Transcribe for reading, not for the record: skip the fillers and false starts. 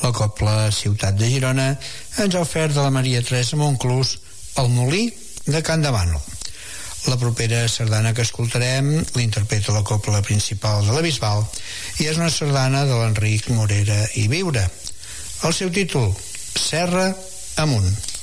La Cobla Ciutat de Girona ens ha ofert de la Maria Teresa Monclús El Molí de Can de Bànol. La propera sardana que escoltarem l'interpreta la Cobla Principal de la Bisbal i és una sardana de l'Enric Morera i Viure. El seu títol, Serra amunt.